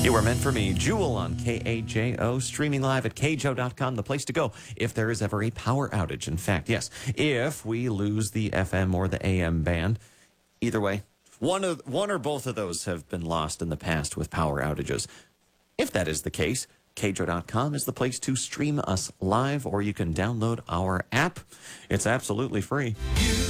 You were meant for me. Jewel on KAJO, streaming live at kjo.com, the place to go if there is ever a power outage. In fact, yes, if we lose the FM or the AM band, either way, one or both of those have been lost in the past with power outages. If that is the case, kjo.com is the place to stream us live, or you can download our app. It's absolutely free.